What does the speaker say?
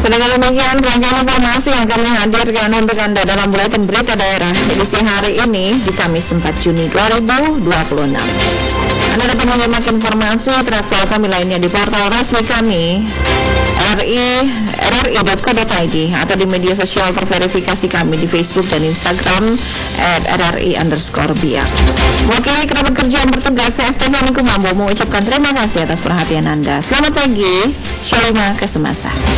Dengan demikian rangkaian informasi yang kami hadirkan untuk Anda dalam buletin berita daerah edisi hari ini di Kamis 4 Juni 2026. Anda dapat menyimak informasi teraktual kami lainnya di portal resmi kami rri.co.id atau di media sosial terverifikasi kami di Facebook dan Instagram @rri_biak. Mewakili kerabat kerja yang bertugas, saya Stefani Kumambo mengucapkan terima kasih atas perhatian Anda. Selamat pagi, Shalima Kesumasa.